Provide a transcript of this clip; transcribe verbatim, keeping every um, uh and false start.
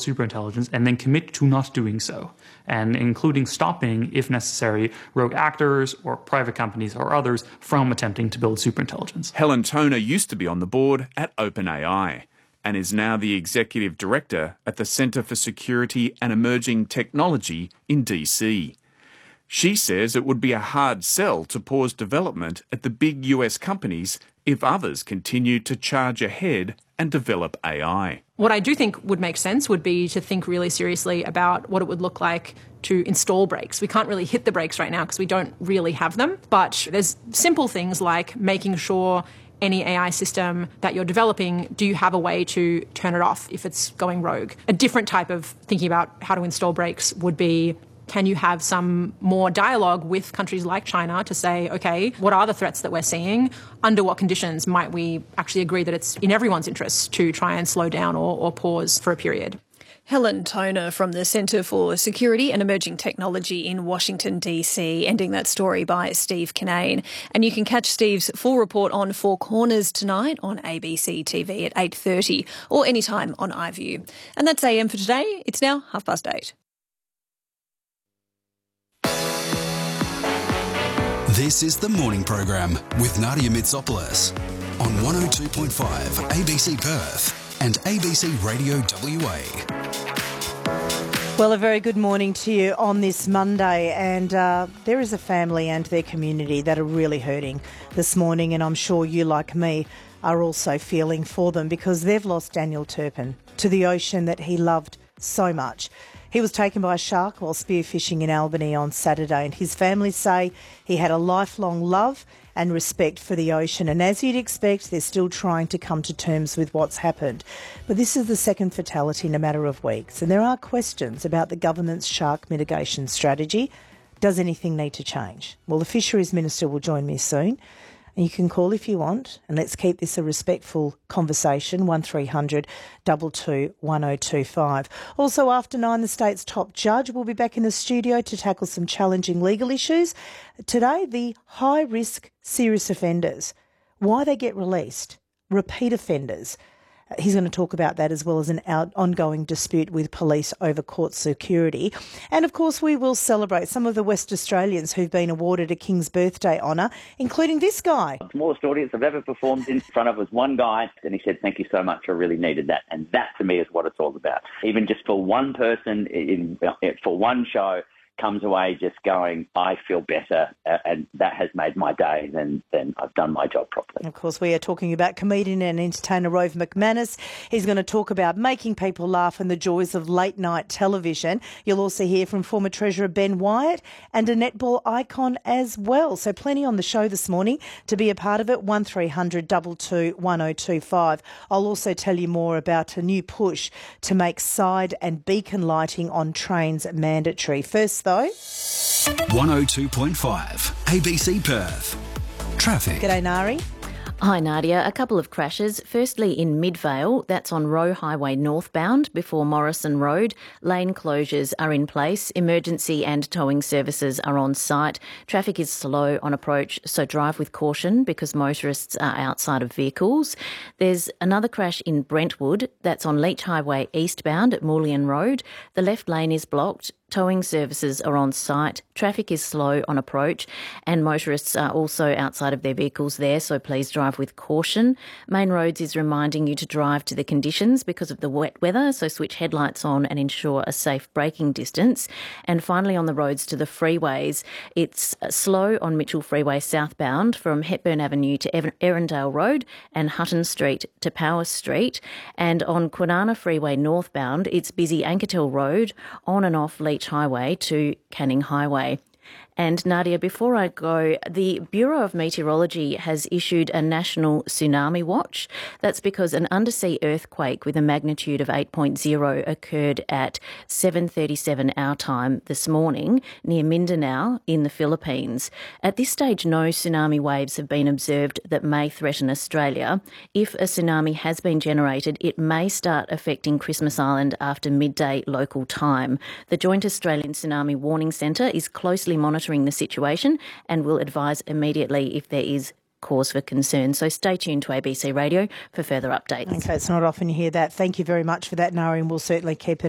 superintelligence and then commit to not doing so, and including stopping, if necessary, rogue actors or private companies or others from attempting to build superintelligence. Helen Toner used to be on the board at OpenAI and is now the Executive Director at the Centre for Security and Emerging Technology in D C. She says it would be a hard sell to pause development at the big U S companies if others continue to charge ahead and develop A I. What I do think would make sense would be to think really seriously about what it would look like to install brakes. We can't really hit the brakes right now because we don't really have them, but there's simple things like making sure any A I system that you're developing, do you have a way to turn it off if it's going rogue? A different type of thinking about how to install brakes would be, can you have some more dialogue with countries like China to say, okay, what are the threats that we're seeing? Under what conditions might we actually agree that it's in everyone's interest to try and slow down or, or pause for a period? Helen Toner from the Centre for Security and Emerging Technology in Washington, D C, ending that story by Steve Kinane. And you can catch Steve's full report on Four Corners tonight on A B C T V at eight thirty or anytime on iView. And that's A M for today. It's now half past eight. This is the Morning Program with Nadia Mitsopoulos on one oh two point five A B C Perth and A B C Radio W A. Well, a very good morning to you on this Monday, and uh, there is a family and their community that are really hurting this morning, and I'm sure you, like me, are also feeling for them because they've lost Daniel Turpin to the ocean that he loved so much. He was taken by a shark while spearfishing in Albany on Saturday, and his family say he had a lifelong love and respect for the ocean. And as you'd expect, they're still trying to come to terms with what's happened. But this is the second fatality in a matter of weeks, and there are questions about the government's shark mitigation strategy. Does anything need to change? Well, the Fisheries Minister will join me soon. And you can call if you want, and let's keep this a respectful conversation, one three hundred two two one oh two five. Also, after nine, the state's top judge will be back in the studio to tackle some challenging legal issues. Today, the high-risk serious offenders, why they get released, repeat offenders. He's going to talk about that as well as an out ongoing dispute with police over court security. And, of course, we will celebrate some of the West Australians who've been awarded a King's Birthday honour, including this guy. The smallest audience I've ever performed in front of was one guy, and he said, thank you so much, I really needed that. And that, to me, is what it's all about. Even just for one person, in, for one show, comes away just going, I feel better, uh, and that has made my day, then then I've done my job properly. Of course, we are talking about comedian and entertainer Rove McManus. He's going to talk about making people laugh and the joys of late-night television. You'll also hear from former Treasurer Ben Wyatt and a netball icon as well. So plenty on the show this morning to be a part of it, one three hundred two two one oh two five. I'll also tell you more about a new push to make side and beacon lighting on trains mandatory. First, though, one oh two point five A B C Perth. Traffic. G'day, Nari. Hi Nadia, a couple of crashes. Firstly in Midvale, that's on Roe Highway northbound before Morrison Road. Lane closures are in place. Emergency and towing services are on site. Traffic is slow on approach, so drive with caution because motorists are outside of vehicles. There's another crash in Brentwood, that's on Leach Highway eastbound at Mullion Road. The left lane is blocked. Towing services are on site. Traffic is slow on approach and motorists are also outside of their vehicles there, so please drive with caution. Main Roads is reminding you to drive to the conditions because of the wet weather, so switch headlights on and ensure a safe braking distance. And finally on the roads to the freeways, it's slow on Mitchell Freeway southbound from Hepburn Avenue to Erindale Road and Hutton Street to Powers Street. And on Kwinana Freeway northbound, it's busy Anketel Road on and off Leach Highway to Canning Highway. And Nadia, before I go, the Bureau of Meteorology has issued a national tsunami watch. That's because an undersea earthquake with a magnitude of eight point oh occurred at seven thirty-seven our time this morning near Mindanao in the Philippines. At this stage, no tsunami waves have been observed that may threaten Australia. If a tsunami has been generated, it may start affecting Christmas Island after midday local time. The Joint Australian Tsunami Warning Centre is closely monitoring the situation and will advise immediately if there is cause for concern. So stay tuned to A B C Radio for further updates. Okay, it's not often you hear that. Thank you very much for that, Nari, and we'll certainly keep an